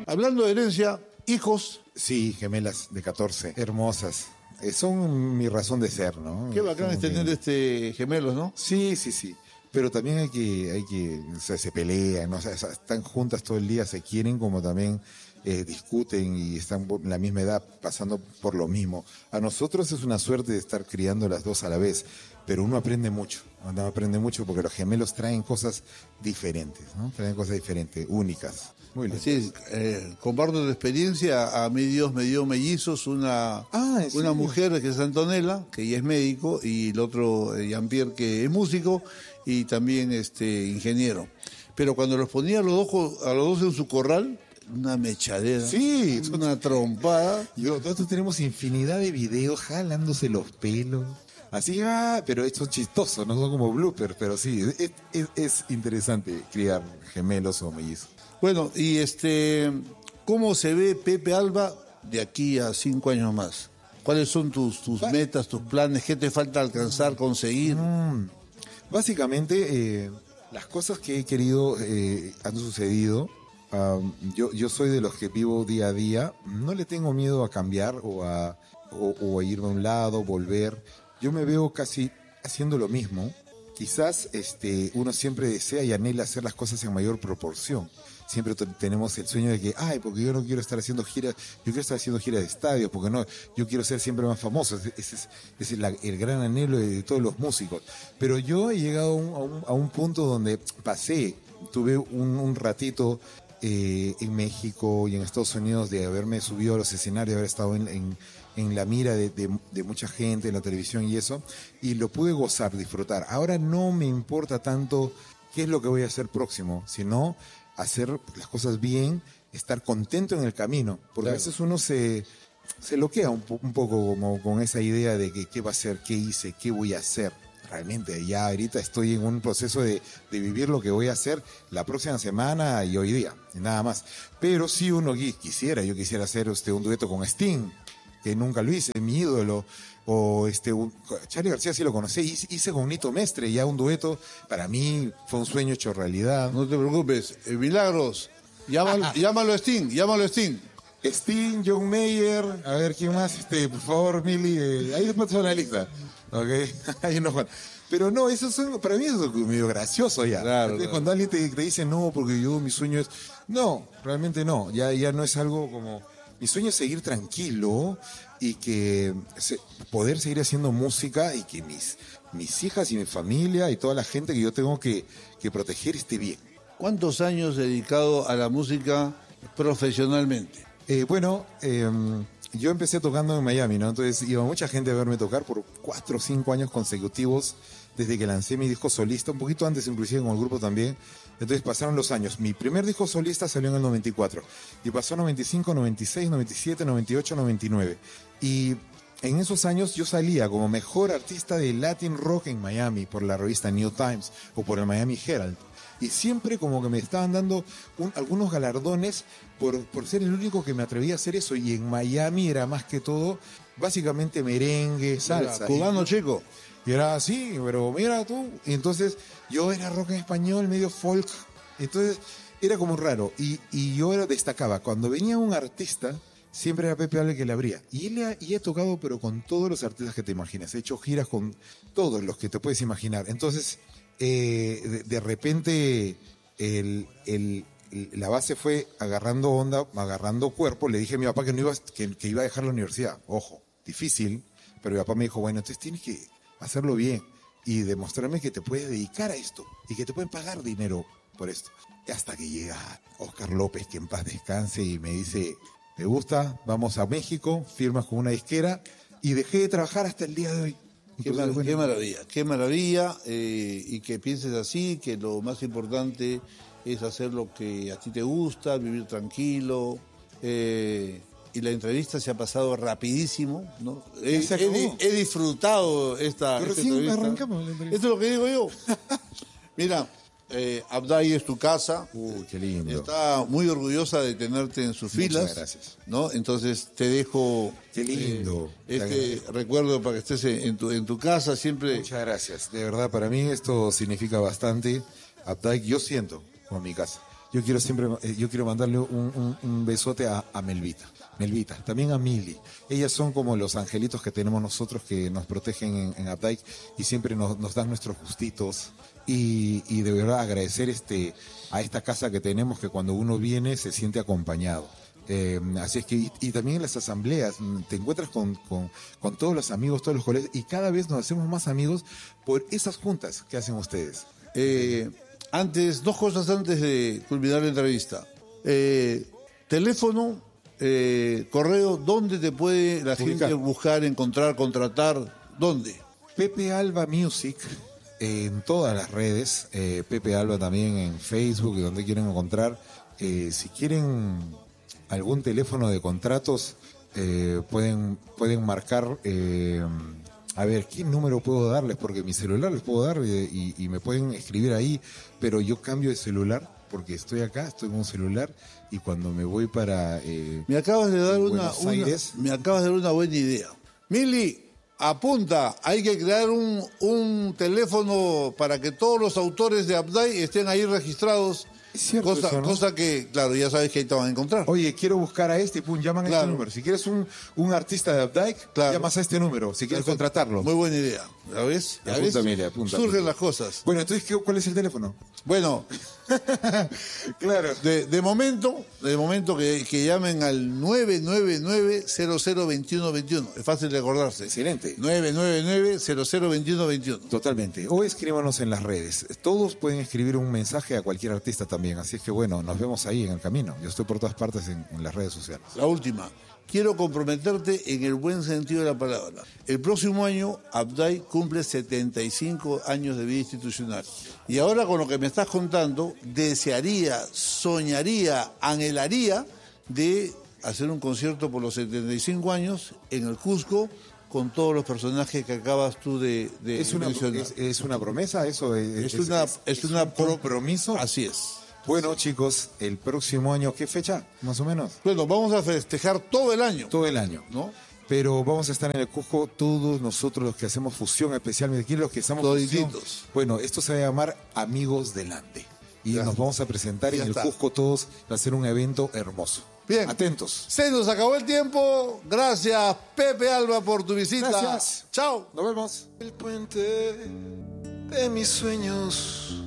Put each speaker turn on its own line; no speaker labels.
Hablando de herencia, hijos.
Sí, gemelas de 14, hermosas. Son mi razón de ser, ¿no?
Qué bacán es tener gemelos, ¿no?
Sí. Pero también hay que, o sea, se pelean, ¿no? O sea, están juntas todo el día, se quieren, como también discuten y están en la misma edad, pasando por lo mismo. A nosotros es una suerte de estar criando las dos a la vez, pero uno aprende mucho porque los gemelos traen cosas diferentes, ¿no? Traen cosas diferentes, únicas. Muy lindo.
Así es, comparto tu experiencia. A mí Dios me dio mellizos, una mujer que es Antonella, que ella es médico, y el otro, Jean-Pierre, que es músico y también ingeniero. Pero cuando los ponía a los dos en su corral, una mechadera,
sí,
una trompada.
Nosotros tenemos infinidad de videos jalándose los pelos. Así, pero son chistosos, no son como bloopers, pero sí, es interesante criar gemelos o mellizos.
Bueno, y ¿cómo se ve Pepe Alba de aquí a 5 años más? ¿Cuáles son tus metas, tus planes? ¿Qué te falta alcanzar, conseguir?
Básicamente, las cosas que he querido han sucedido. Yo soy de los que vivo día a día. No le tengo miedo a cambiar o a irme a un lado, volver. Yo me veo casi haciendo lo mismo. Quizás uno siempre desea y anhela hacer las cosas en mayor proporción. Siempre tenemos el sueño de que, porque yo no quiero estar haciendo giras, yo quiero estar haciendo giras de estadios, porque no, yo quiero ser siempre más famoso. Ese es el gran anhelo de todos los músicos. Pero yo he llegado a un punto donde tuve un ratito en México y en Estados Unidos de haberme subido a los escenarios, de haber estado en la mira de mucha gente en la televisión y eso, y lo pude gozar, disfrutar. Ahora no me importa tanto qué es lo que voy a hacer próximo, sino hacer las cosas bien, estar contento en el camino, porque claro, a veces uno se loquea un poco como con esa idea de que qué va a hacer, qué hice, qué voy a hacer. Realmente ya ahorita estoy en un proceso de vivir lo que voy a hacer la próxima semana y hoy día, y nada más. Pero si uno quisiera hacer un dueto con Sting, que nunca lo hice, mi ídolo, o Charly García sí lo conocí, hice con Nito Mestre ya un dueto, para mí fue un sueño hecho realidad.
No te preocupes, Milagros, llámalo Sting.
Sting, John Mayer, a ver quién más, por favor, Mili, ahí después toda la lista, ¿ok? Ahí no, Juan. Pero no, para mí eso es medio gracioso ya.
Claro.
Cuando alguien te dice no, porque mi sueño es... No, realmente no, ya no es algo como... Mi sueño es seguir tranquilo y que poder seguir haciendo música y que mis hijas y mi familia y toda la gente que yo tengo que proteger esté bien.
¿Cuántos años dedicado a la música profesionalmente?
Yo empecé tocando en Miami, ¿no? Entonces iba mucha gente a verme tocar por 4 o 5 años consecutivos desde que lancé mi disco solista, un poquito antes inclusive con el grupo también. Entonces pasaron los años. Mi primer disco solista salió en el 94 y pasó 95, 96, 97, 98, 99. Y en esos años yo salía como mejor artista de Latin Rock en Miami por la revista New Times o por el Miami Herald. Y siempre como que me estaban dando algunos galardones por ser el único que me atrevía a hacer eso. Y en Miami era más que todo básicamente merengue, salsa.
Cubano chico.
Y era así, pero mira tú. Y entonces yo era rock en español, medio folk. Entonces era como raro. Y yo destacaba. Cuando venía un artista, siempre era Pepe Alba el que le abría. Y he tocado, pero con todos los artistas que te imaginas. He hecho giras con todos los que te puedes imaginar. Entonces, de repente, la base fue agarrando onda, agarrando cuerpo. Le dije a mi papá que iba a dejar la universidad. Ojo, difícil. Pero mi papá me dijo, bueno, entonces tienes que hacerlo bien y demostrarme que te puedes dedicar a esto y que te pueden pagar dinero por esto. Hasta que llega Oscar López, que en paz descanse, y me dice, me gusta, vamos a México, firmas con una disquera, y dejé de trabajar hasta el día de hoy.
Qué maravilla, y que pienses así, que lo más importante es hacer lo que a ti te gusta, vivir tranquilo. Y la entrevista se ha pasado rapidísimo, ¿no? He disfrutado esta entrevista.
Arrancamos la entrevista.
Esto es lo que digo yo. Mira, Abday es tu casa.
Qué lindo.
Está muy orgullosa de tenerte en sus filas.
Muchas gracias.
¿No? Entonces te dejo.
Qué lindo.
Recuerdo para que estés en tu casa siempre.
Muchas gracias. De verdad, para mí esto significa bastante. Abday, yo siento como mi casa. yo quiero mandarle un besote a Melvita, también a Mili. Ellas son como los angelitos que tenemos nosotros que nos protegen en Updike y siempre nos dan nuestros gustitos. Y de verdad agradecer a esta casa que tenemos, que cuando uno viene se siente acompañado. Así es que, y también en las asambleas, te encuentras con todos los amigos, todos los colegas, y cada vez nos hacemos más amigos por esas juntas que hacen ustedes.
Dos cosas antes de culminar la entrevista. Teléfono, correo, ¿dónde te puede la gente buscar, encontrar, contratar? ¿Dónde?
Pepe Alba Music en todas las redes, Pepe Alba también en Facebook y donde quieren encontrar. Si quieren algún teléfono de contratos, pueden marcar. A ver, ¿qué número puedo darles? Porque mi celular les puedo dar y me pueden escribir ahí, pero yo cambio de celular porque estoy acá, estoy con un celular y cuando me voy para
me acabas de dar
me
acabas de dar una buena idea. Mili, apunta, hay que crear un teléfono para que todos los autores de Updike estén ahí registrados.
Es cierto,
cosa que, claro, ya sabes que ahí te van a encontrar.
Oye, quiero buscar a y pum, llaman a este número. Si quieres un artista de Updike, llamas a este número, si quieres contratarlo.
Muy buena idea. ¿Ya ves?
Apunta.
Surgen las cosas.
Bueno, entonces, ¿cuál es el teléfono?
Bueno,
claro.
De momento que llamen al 999-002121. Es fácil de acordarse.
Excelente.
999-002121.
Totalmente. O escríbanos en las redes. Todos pueden escribir un mensaje a cualquier artista también. Así es que bueno, nos vemos ahí en el camino. Yo estoy por todas partes en las redes sociales.
La última. Quiero comprometerte en el buen sentido de la palabra. El próximo año, Updike cumple 75 años de vida institucional. Y ahora con lo que me estás contando, desearía, soñaría, anhelaría de hacer un concierto por los 75 años en el Cusco con todos los personajes que acabas tú de mencionar.
¿Es una promesa eso?
¿Es un
compromiso?
Así es.
Bueno, chicos, el próximo año, ¿qué fecha, más o menos?
Bueno, vamos a festejar todo el año.
Todo el año,
¿no?
Pero vamos a estar en el Cusco todos nosotros los que hacemos fusión, especialmente aquí los que estamos
fusión.
Bueno, esto se va a llamar Amigos del Ande. Y nos vamos a presentar en el Cusco todos. Va a ser un evento hermoso.
Bien.
Atentos.
Se nos acabó el tiempo. Gracias, Pepe Alba, por tu visita.
Gracias.
Chao.
Nos vemos.
El puente de mis sueños